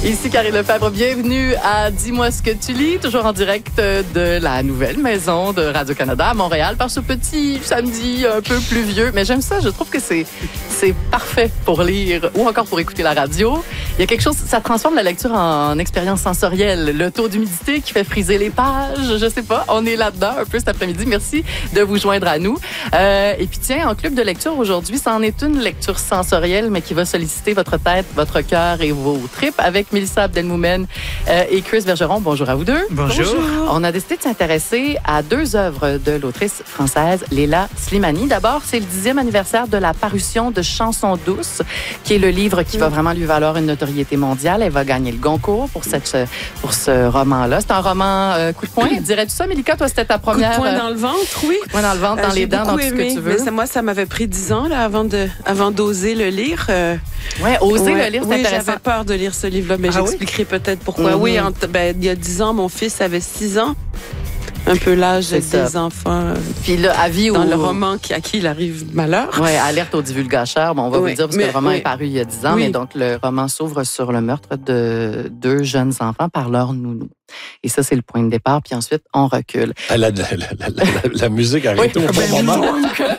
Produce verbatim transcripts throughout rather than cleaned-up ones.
Ici Karine Lefebvre, bienvenue à Dis-moi ce que tu lis, toujours en direct de la nouvelle maison de Radio-Canada à Montréal par ce petit samedi un peu pluvieux. Mais j'aime ça, je trouve que c'est, c'est parfait pour lire ou encore pour écouter la radio. Il y a quelque chose, ça transforme la lecture en expérience sensorielle. Le taux d'humidité qui fait friser les pages, je sais pas, on est là-dedans un peu cet après-midi. Merci de vous joindre à nous. Euh, et puis tiens, en club de lecture aujourd'hui, ça en est une lecture sensorielle, mais qui va solliciter votre tête, votre cœur et vos tripes avec Mélissa Abdelmoumen euh, et Chris Bergeron. Bonjour à vous deux. Bonjour. Bonjour. On a décidé de s'intéresser à deux œuvres de l'autrice française Leila Slimani. D'abord, c'est le dixième anniversaire de la parution de Chansons douces, qui est le livre qui va vraiment lui valoir une notoriété mondiale. Elle va gagner le Goncourt pour, cette, pour ce roman-là. C'est un roman euh, coup de poing. Dirais-tu ça, Mélika? Toi, c'était ta première... Coup de poing dans le ventre, oui. Coup de poing dans le ventre, dans euh, les dents, dans tout ce que tu veux. Mais ça, moi, ça m'avait pris dix ans là, avant, de, avant d'oser le lire. Euh, oui, oser ouais, le lire, c'est oui, intéressant. J'avais peur de lire ce livre-là, mais ah, j'expliquerai oui? peut-être pourquoi. Mm-hmm. Oui, en, ben, il y a dix ans, mon fils avait six ans. Un peu l'âge des ça. enfants. Puis là, avis dans au... le roman qui, à qui il arrive malheur. Oui, alerte aux divulgateurs. Bon, on va oui, vous dire parce mais, que le roman oui. est paru il y a dix ans, oui. mais donc le roman s'ouvre sur le meurtre de deux jeunes enfants par leur nounou. Et ça, c'est le point de départ. Puis ensuite, on recule. Ah, la, la, la, la, la, la musique arrive oui. au bon moment.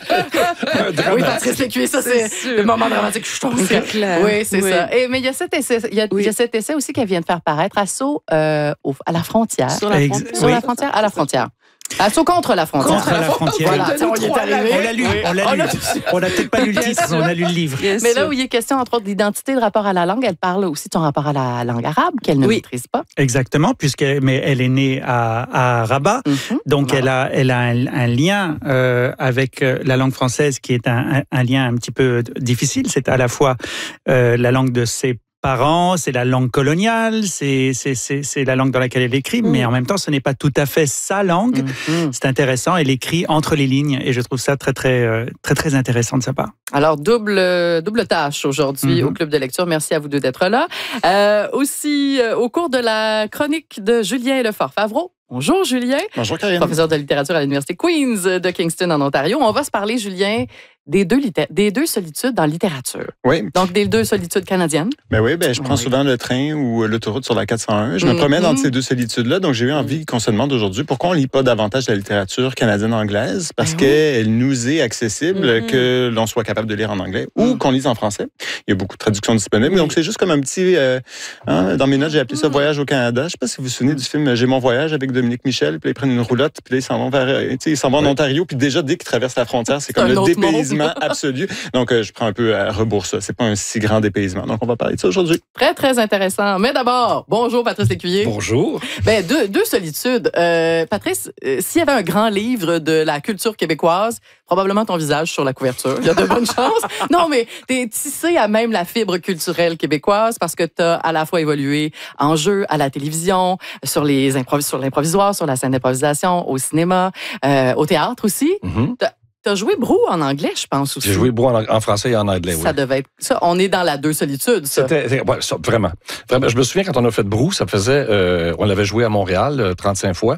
Oui, Patrice Lécuyer, ça, c'est, c'est le moment dramatique. Je trouve c'est clair. Oui, c'est oui. ça. Et, mais il y a cet essai, il y a, oui. il y a cet essai aussi qu'elle vient de faire paraître, Assaut euh, au, à la frontière. Sur la frontière. Sur oui. la frontière, à la frontière. Assaut contre la frontière. Contre la frontière. Voilà, on y est arrivé. On l'a lu, on l'a lu. On n'a peut-être pas lu le titre, mais on a lu le livre. Bien mais sûr. Là où il est question, entre autres, d'identité, de rapport à la langue, elle parle aussi de son rapport à la langue arabe, qu'elle ne oui. maîtrise pas. Exactement, puisqu'elle mais elle est née à, à Rabat, mm-hmm. donc voilà. elle a, elle a un, un lien euh, avec la langue française qui est un, un, un lien un petit peu difficile. C'est à la fois euh, la langue de ses parents, c'est la langue coloniale, c'est, c'est, c'est, c'est la langue dans laquelle elle écrit, mmh. mais en même temps, ce n'est pas tout à fait sa langue. Mmh. C'est intéressant, elle écrit entre les lignes et je trouve ça très, très, très, très intéressant de sa part. Alors, double, double tâche aujourd'hui mmh. au Club de lecture. Merci à vous deux d'être là. Euh, aussi, euh, au cours de la chronique de Julien Lefort-Favreau. Bonjour Julien. Bonjour Karine. Professeur de littérature à l'Université Queen's de Kingston en Ontario. On va se parler, Julien, des deux, litté- des deux solitudes en littérature. Oui. Donc, des deux solitudes canadiennes. Ben oui, ben je prends oui. souvent le train ou l'autoroute sur la quatre cent un. Je me mm-hmm. promène entre ces deux solitudes-là. Donc, j'ai eu envie qu'on se demande aujourd'hui pourquoi on ne lit pas davantage la littérature canadienne-anglaise. Parce ben qu'elle oui. nous est accessible, mm-hmm. que l'on soit capable de lire en anglais mm-hmm. ou qu'on lise en français. Il y a beaucoup de traductions disponibles. Oui. Donc, c'est juste comme un petit... Euh, hein, dans mes notes, j'ai appelé ça Voyage au Canada. Je ne sais pas si vous vous souvenez du film J'ai mon voyage avec Dominique Michel. Puis là, ils prennent une roulotte. Puis là, ils s'en vont vers... Ils s'en vont en oui. Ontario. Puis déjà, dès qu'ils traversent la frontière, c'est comme le dépaysement absolu. Donc, euh, je prends un peu à rebours ça. C'est pas un si grand dépaysement. Donc, on va parler de ça aujourd'hui. Très, très intéressant. Mais d'abord, bonjour Patrice Lécuyer. Bonjour. Ben, deux, deux solitudes. Euh, Patrice, euh, s'il y avait un grand livre de la culture québécoise, probablement ton visage sur la couverture. Il y a de bonnes chances. Non, mais t'es tissé à même la fibre culturelle québécoise parce que t'as à la fois évolué en jeu, à la télévision, sur les improvis- sur l'improvisoire, sur la scène d'improvisation, au cinéma, euh, au théâtre aussi. Mm-hmm. Tu as joué Brou en anglais, je pense aussi. J'ai joué Brou en, en français et en anglais, oui. Ça devait être ça. On est dans la deux solitudes, ça. C'était, c'était ouais, ça, vraiment. Vraiment. Je me souviens quand on a fait Brou, ça faisait, euh, on l'avait joué à Montréal euh, trente-cinq fois.